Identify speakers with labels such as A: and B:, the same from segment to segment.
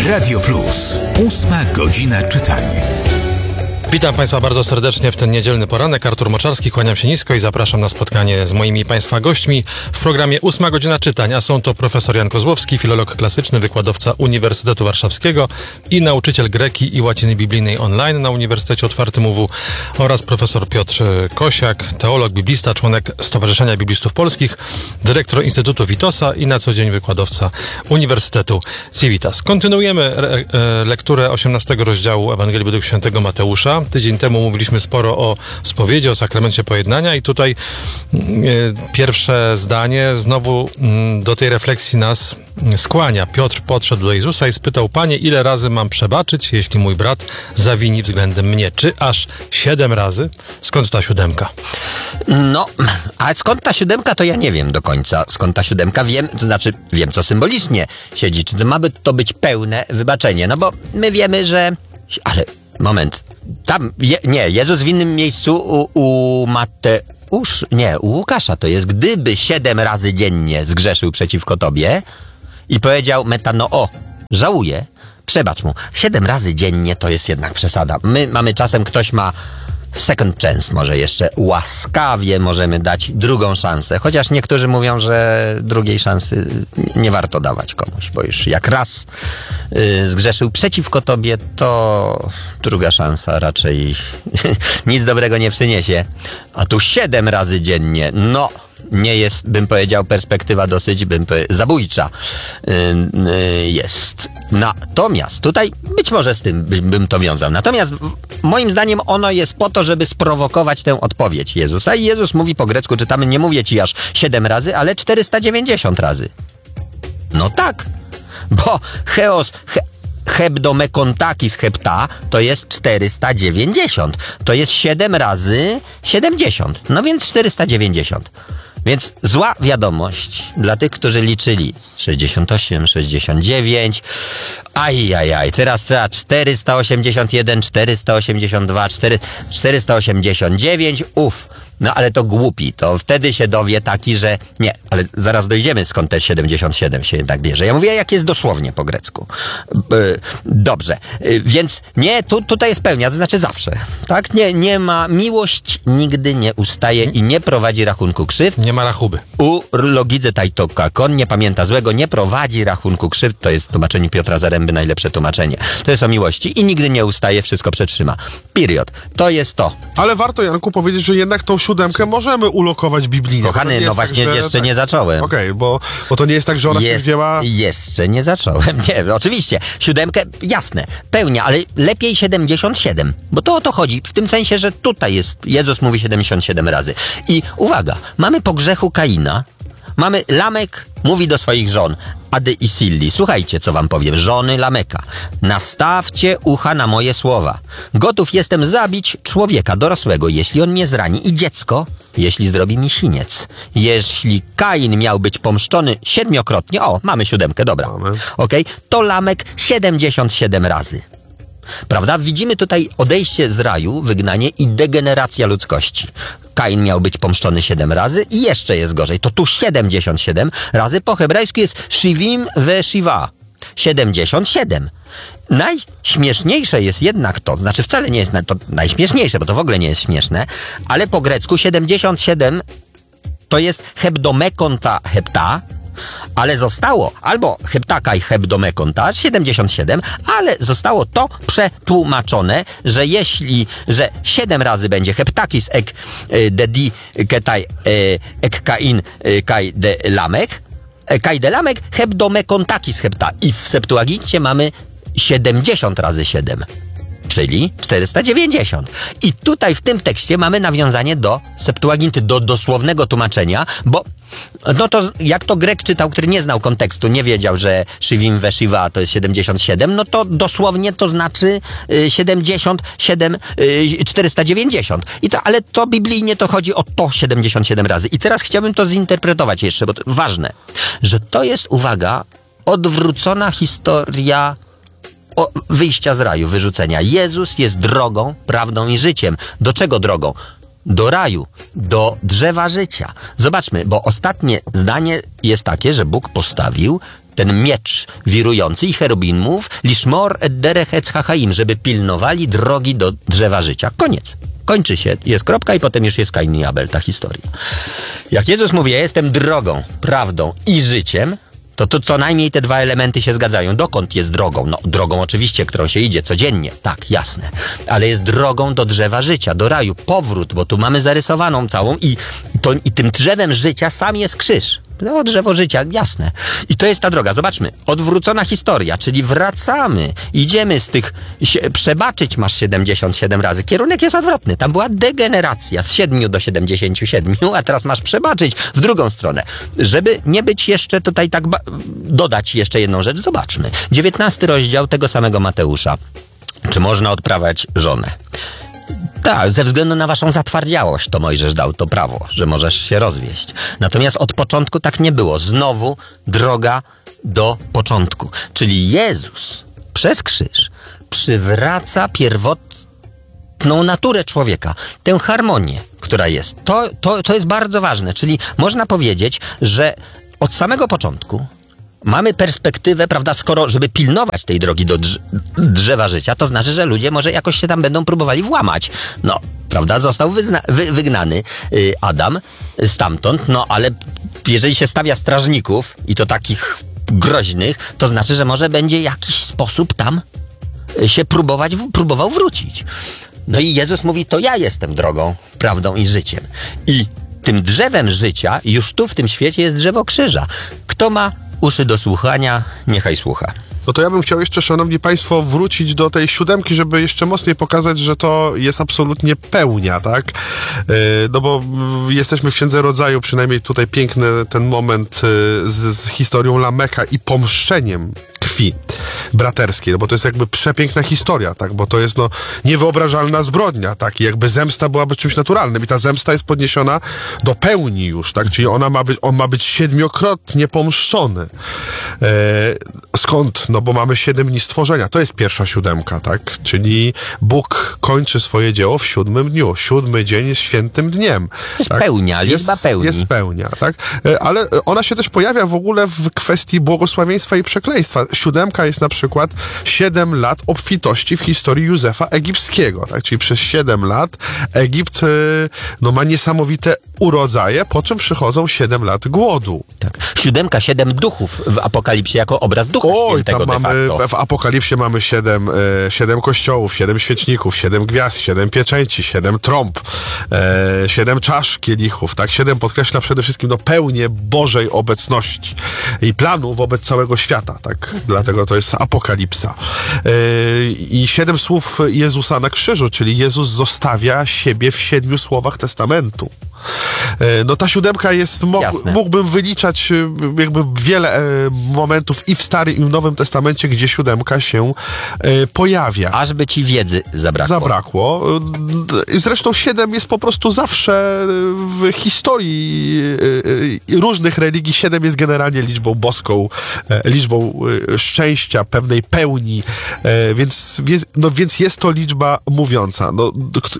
A: Radio Plus. 8 godzina czytania.
B: Witam Państwa bardzo serdecznie w ten niedzielny poranek. Artur Moczarski, kłaniam się nisko i zapraszam na spotkanie z moimi Państwa gośćmi w programie 8 godzina czytania. Są to profesor Jan Kozłowski, filolog klasyczny, wykładowca Uniwersytetu Warszawskiego i nauczyciel greki i łaciny biblijnej online na Uniwersytecie Otwartym UW oraz profesor Piotr Kosiak, teolog, biblista, członek Stowarzyszenia Biblistów Polskich, dyrektor Instytutu Witosa i na co dzień wykładowca Uniwersytetu Civitas. Kontynuujemy lekturę 18 rozdziału Ewangelii według świętego Mateusza. Tydzień temu mówiliśmy sporo o spowiedzi, o sakramencie pojednania i tutaj pierwsze zdanie znowu do tej refleksji nas skłania. Piotr podszedł do Jezusa i spytał: Panie, ile razy mam przebaczyć, jeśli mój brat zawini względem mnie? Czy aż 7 razy? Skąd ta 7?
C: No, a skąd ta 7, to ja nie wiem do końca. Skąd ta 7? Wiem, to znaczy wiem, co symbolicznie siedzi. Czy to ma to być pełne wybaczenie? No bo my wiemy, że... Ale moment, tam, Jezus w innym miejscu u Łukasza to jest, gdyby 7 razy dziennie zgrzeszył przeciwko tobie i powiedział metanoo, żałuję, przebacz mu. 7 razy dziennie to jest jednak przesada. My mamy czasem, ktoś ma second chance, może jeszcze łaskawie możemy dać drugą szansę, chociaż niektórzy mówią, że drugiej szansy nie warto dawać komuś, bo już jak raz zgrzeszył przeciwko tobie, to druga szansa raczej nic dobrego nie przyniesie. A tu 7 razy dziennie, no nie jest, bym powiedział, perspektywa dosyć zabójcza jest. Natomiast tutaj być może z tym bym to wiązał. Natomiast moim zdaniem ono jest po to, żeby sprowokować tę odpowiedź Jezusa. I Jezus mówi po grecku, czytamy, nie mówię ci aż 7 razy, ale 490 razy. No tak, bo hebdomekontakis hepta to jest 490. To jest 7 razy 70. No więc 490. Więc zła wiadomość dla tych, którzy liczyli 68, 69, teraz trzeba 481, 482, 489, no ale to głupi, to wtedy się dowie taki, że nie, ale zaraz dojdziemy, skąd te 77 się jednak bierze. Ja mówię, jak jest dosłownie po grecku. Dobrze, więc nie, tutaj jest pełnia, to znaczy zawsze, tak? Nie ma, miłość nigdy nie ustaje i nie prowadzi rachunku krzywd.
B: Nie ma rachuby.
C: U logidze tajtokakon, nie pamięta złego, nie prowadzi rachunku krzywd, to jest w tłumaczeniu Piotra Zaręby najlepsze tłumaczenie. To jest o miłości i nigdy nie ustaje, wszystko przetrzyma. Period. To jest to.
D: Ale warto, Janku, powiedzieć, że jednak tą 7 możemy ulokować biblijnie.
C: Kochany, no właśnie, tak, jeszcze nie zacząłem.
D: Okej, bo to nie jest tak, że ona się wzięła...
C: Jeszcze nie zacząłem. Nie, oczywiście. 7, jasne, pełnia, ale lepiej 77. Bo to o to chodzi. W tym sensie, że tutaj jest, Jezus mówi 77 razy. I uwaga, mamy po grzechu Kaina, mamy Lamek mówi do swoich żon, Ady i Silli, słuchajcie, co wam powiem, żony Lameka, nastawcie ucha na moje słowa. Gotów jestem zabić człowieka dorosłego, jeśli on mnie zrani, i dziecko, jeśli zrobi mi siniec. Jeśli Kain miał być pomszczony 7-krotnie, mamy 7, dobra, okej, to Lamek 77 razy. Prawda? Widzimy tutaj odejście z raju, wygnanie i degeneracja ludzkości. Kain miał być pomszczony 7 razy i jeszcze jest gorzej. To tu 77 razy, po hebrajsku jest shivim ve shiva. 77. Najśmieszniejsze jest jednak to, znaczy wcale nie jest to najśmieszniejsze, bo to w ogóle nie jest śmieszne, ale po grecku 77 to jest hebdomekonta hepta, ale zostało albo heptaka i hebdomekonta 77, ale zostało to przetłumaczone, że 7 razy będzie heptakis ek dedi ketai ek kain kai de lamek, kai de lamek hebdomekontakis hepta, i w Septuagincie mamy 70 razy 7. Czyli 490. I tutaj w tym tekście mamy nawiązanie do Septuaginty, do dosłownego tłumaczenia, bo no to jak to Grek czytał, który nie znał kontekstu, nie wiedział, że shivim ve shiva to jest 77, no to dosłownie to znaczy 77, 490. Ale to biblijnie to chodzi o to 77 razy. I teraz chciałbym to zinterpretować jeszcze, bo to ważne, że to jest, uwaga, odwrócona historia wyjścia z raju, wyrzucenia. Jezus jest drogą, prawdą i życiem. Do czego drogą? Do raju, do drzewa życia. Zobaczmy, bo ostatnie zdanie jest takie, że Bóg postawił ten miecz wirujący i cherubinów, liszmor et derech et hachaim, żeby pilnowali drogi do drzewa życia. Koniec. Kończy się, jest kropka i potem już jest Kain i Abel, ta historia. Jak Jezus mówi, ja jestem drogą, prawdą i życiem, to co najmniej te dwa elementy się zgadzają. Dokąd jest drogą? No, drogą oczywiście, którą się idzie codziennie, tak, jasne. Ale jest drogą do drzewa życia, do raju, powrót, bo tu mamy zarysowaną całą i tym drzewem życia sam jest krzyż. No, drzewo życia, jasne. I to jest ta droga. Zobaczmy, odwrócona historia, czyli wracamy, idziemy z tych, przebaczyć masz 77 razy. Kierunek jest odwrotny. Tam była degeneracja z 7 do 77, a teraz masz przebaczyć w drugą stronę. Żeby nie być jeszcze tutaj tak, dodać jeszcze jedną rzecz, zobaczmy. 19 rozdział tego samego Mateusza. Czy można odprawiać żonę? Tak, ze względu na waszą zatwardziałość to Mojżesz dał to prawo, że możesz się rozwieść. Natomiast od początku tak nie było. Znowu droga do początku. Czyli Jezus przez krzyż przywraca pierwotną naturę człowieka. Tę harmonię, która jest. To jest bardzo ważne. Czyli można powiedzieć, że od samego początku mamy perspektywę, prawda, skoro, żeby pilnować tej drogi do drzewa życia, to znaczy, że ludzie może jakoś się tam będą próbowali włamać. No, prawda, został wygnany Adam stamtąd, no ale jeżeli się stawia strażników i to takich groźnych, to znaczy, że może będzie jakiś sposób tam się próbował wrócić. No i Jezus mówi, to ja jestem drogą, prawdą i życiem. I tym drzewem życia już tu w tym świecie jest drzewo krzyża. Kto ma uszy do słuchania, niechaj słucha.
D: No to ja bym chciał jeszcze, szanowni państwo, wrócić do tej 7, żeby jeszcze mocniej pokazać, że to jest absolutnie pełnia, tak? No bo jesteśmy w Księdze Rodzaju, przynajmniej tutaj piękny ten moment z historią Lameka i pomszczeniem krwi braterskiej, no bo to jest jakby przepiękna historia, tak? Bo to jest no niewyobrażalna zbrodnia, tak? I jakby zemsta byłaby czymś naturalnym i ta zemsta jest podniesiona do pełni już, tak? Czyli on ma być 7-krotnie pomszczony. Skąd? No bo mamy 7 dni stworzenia. To jest pierwsza 7, tak? Czyli Bóg kończy swoje dzieło w 7 dniu. 7 dzień jest świętym dniem.
C: Jest
D: tak?
C: pełnia, liczba pełni.
D: Jest pełnia, tak? Ale ona się też pojawia w ogóle w kwestii błogosławieństwa i przekleństwa. 7 jest na przykład 7 lat obfitości w historii Józefa Egipskiego, tak? Czyli przez 7 lat Egipt no, ma niesamowite urodzaje, po czym przychodzą 7 lat głodu.
C: Tak. 7 duchów w Apokalipsie jako obraz Ducha Świętego
D: tam mamy, w Apokalipsie mamy 7 kościołów, 7 świeczników, 7 gwiazd, 7 pieczęci, 7 trąb, 7 czasz kielichów, tak? 7 podkreśla przede wszystkim no, pełnię Bożej obecności i planu wobec całego świata, tak? Dlatego to jest Apokalipsa. I 7 słów Jezusa na krzyżu, czyli Jezus zostawia siebie w 7 słowach testamentu. No ta 7 jest, mógłbym wyliczać jakby wiele momentów i w Starym i w Nowym Testamencie, gdzie 7 się pojawia.
C: Aż by ci wiedzy zabrakło.
D: Zresztą 7 jest po prostu zawsze w historii różnych religii. 7 jest generalnie liczbą boską, liczbą szczęścia, pewnej pełni, więc jest to liczba mówiąca. No,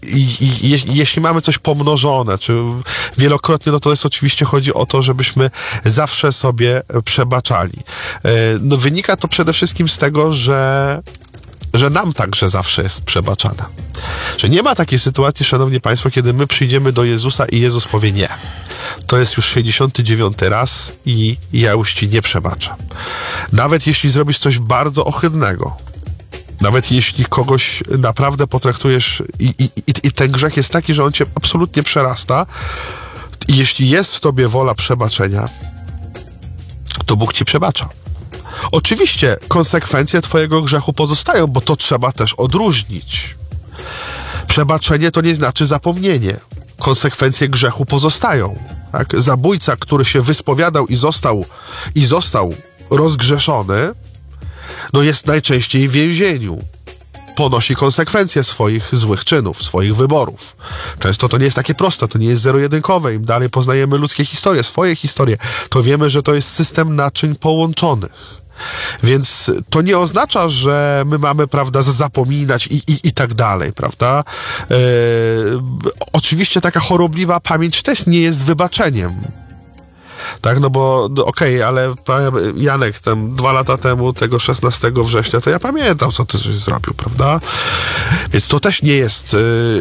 D: jeśli mamy coś pomnożone, czy wielokrotnie, no to jest oczywiście chodzi o to, żebyśmy zawsze sobie przebaczali. No wynika to przede wszystkim z tego, że nam także zawsze jest przebaczane. Że nie ma takiej sytuacji, szanowni państwo, kiedy my przyjdziemy do Jezusa i Jezus powie nie. To jest już 69 raz i ja już ci nie przebaczam. Nawet jeśli zrobisz coś bardzo ohydnego, nawet jeśli kogoś naprawdę potraktujesz i ten grzech jest taki, że on cię absolutnie przerasta, i jeśli jest w tobie wola przebaczenia, to Bóg ci przebacza. Oczywiście konsekwencje twojego grzechu pozostają, bo to trzeba też odróżnić. Przebaczenie to nie znaczy zapomnienie. Konsekwencje grzechu pozostają. Tak? Zabójca, który się wyspowiadał i został rozgrzeszony, no jest najczęściej w więzieniu. Ponosi konsekwencje swoich złych czynów, swoich wyborów. Często to nie jest takie proste, to nie jest zero-jedynkowe. Im dalej poznajemy ludzkie historie, swoje historie, to wiemy, że to jest system naczyń połączonych. Więc to nie oznacza, że my mamy, prawda, zapominać i tak dalej, prawda? Oczywiście taka chorobliwa pamięć też nie jest wybaczeniem. Tak, no bo okej, ale Janek, tam 2 lata temu, tego 16 września, to ja pamiętam, co ty żeś zrobił, prawda? Więc to też nie jest,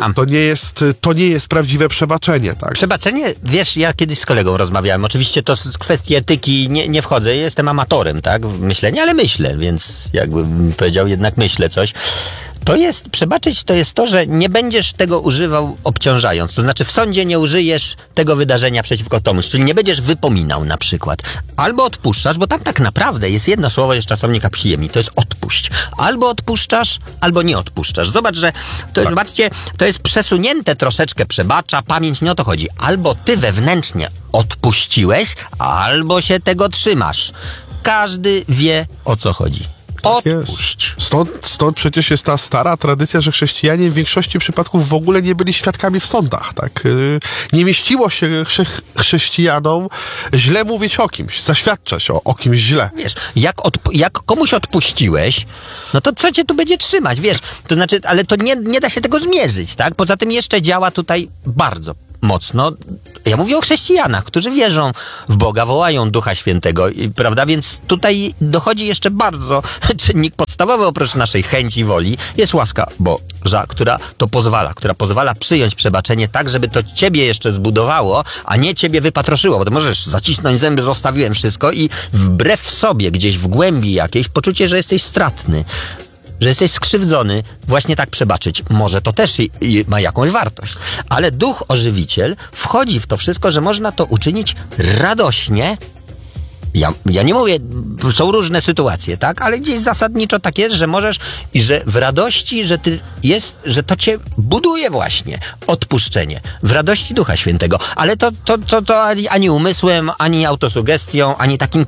D: to nie jest prawdziwe przebaczenie, tak?
C: Przebaczenie, wiesz, ja kiedyś z kolegą rozmawiałem, oczywiście to z kwestii etyki nie wchodzę, jestem amatorem, tak, w myśleniu, ale myślę, więc jakbym powiedział, jednak myślę coś. Przebaczyć to jest to, że nie będziesz tego używał obciążając. To znaczy w sądzie nie użyjesz tego wydarzenia przeciwko komuś, czyli nie będziesz wypominał na przykład. Albo odpuszczasz, bo tam tak naprawdę jest jedno słowo, jest czasownik apchiemi, to jest odpuść. Albo odpuszczasz, albo nie odpuszczasz. Zobacz, że zobaczcie, to jest przesunięte troszeczkę przebacza, pamięć, nie o to chodzi. Albo ty wewnętrznie odpuściłeś, albo się tego trzymasz. Każdy wie, o co chodzi. Odpuść.
D: Stąd przecież jest ta stara tradycja, że chrześcijanie w większości przypadków w ogóle nie byli świadkami w sądach, tak? Nie mieściło się chrześcijanom źle mówić o kimś, zaświadczać o kimś źle.
C: Wiesz, jak komuś odpuściłeś, no to co cię tu będzie trzymać, wiesz? To znaczy, ale to nie da się tego zmierzyć, tak? Poza tym jeszcze działa tutaj bardzo mocno. Ja mówię o chrześcijanach, którzy wierzą w Boga, wołają Ducha Świętego, prawda? Więc tutaj dochodzi jeszcze bardzo czynnik podstawowy oprócz naszej chęci, woli. Jest łaska Boża, która pozwala przyjąć przebaczenie tak, żeby to ciebie jeszcze zbudowało, a nie ciebie wypatroszyło. Bo to możesz zacisnąć zęby, zostawiłem wszystko i wbrew sobie, gdzieś w głębi jakiejś, poczucie, że jesteś stratny, że jesteś skrzywdzony, właśnie tak przebaczyć. Może to też ma jakąś wartość. Ale Duch Ożywiciel wchodzi w to wszystko, że można to uczynić radośnie. Ja nie mówię, są różne sytuacje, tak? Ale gdzieś zasadniczo tak jest, że możesz i że w radości, że to cię buduje właśnie odpuszczenie. W radości Ducha Świętego. Ale to ani umysłem, ani autosugestią, ani takim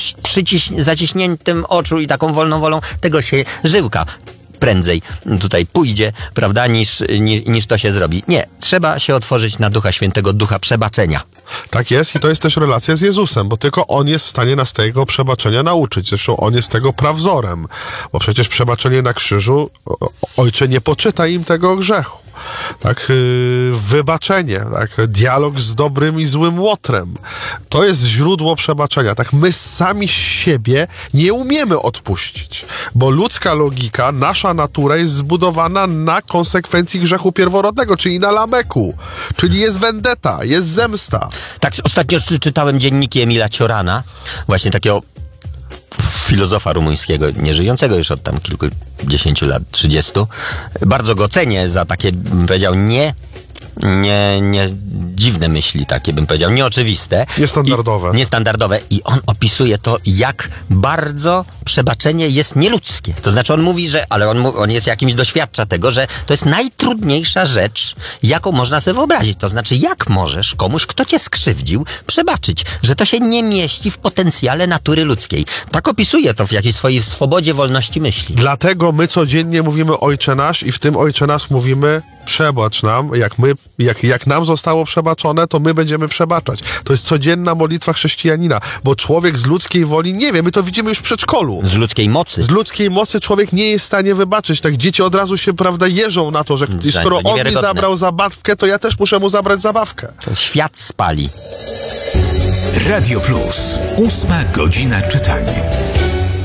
C: zaciśniętym oczu i taką wolną wolą, tego się żyłka prędzej tutaj pójdzie, prawda, niż to się zrobi. Nie, trzeba się otworzyć na Ducha Świętego, Ducha przebaczenia.
D: Tak jest i to jest też relacja z Jezusem, bo tylko On jest w stanie nas tego przebaczenia nauczyć. Zresztą On jest tego prawzorem, bo przecież przebaczenie na krzyżu, Ojcze, nie poczytaj im tego grzechu. Tak, wybaczenie, tak, dialog z dobrym i złym łotrem. To jest źródło przebaczenia. Tak, my sami siebie nie umiemy odpuścić, bo ludzka logika, nasza natura jest zbudowana na konsekwencji grzechu pierworodnego, czyli na Lameku, czyli jest vendetta, jest zemsta.
C: Tak, ostatnio czytałem dzienniki Emila Ciorana, właśnie takiego filozofa rumuńskiego, nieżyjącego już od tam kilkudziesięciu lat, 30. Bardzo go cenię za takie, bym powiedział, nie dziwne myśli, takie bym powiedział, nieoczywiste. Niestandardowe. I on opisuje to, jak bardzo przebaczenie jest nieludzkie. To znaczy on mówi, że, ale on jest jakimś, doświadcza tego, że to jest najtrudniejsza rzecz, jaką można sobie wyobrazić. To znaczy, jak możesz komuś, kto cię skrzywdził, przebaczyć, że to się nie mieści w potencjale natury ludzkiej. Tak opisuje to w jakiejś swojej swobodzie, wolności myśli.
D: Dlatego my codziennie mówimy Ojcze Nasz i w tym Ojcze Nasz mówimy przebacz nam, jak nam zostało przebaczone, to my będziemy przebaczać. To jest codzienna modlitwa chrześcijanina, bo człowiek z ludzkiej woli, nie wie, my to widzimy już w przedszkolu.
C: Z ludzkiej mocy.
D: Z ludzkiej mocy człowiek nie jest w stanie wybaczyć. Tak, dzieci od razu się, prawda, jeżą na to, że skoro on mi zabrał zabawkę, to ja też muszę mu zabrać zabawkę.
C: To świat spali.
A: Radio Plus. 8. godzina czytania.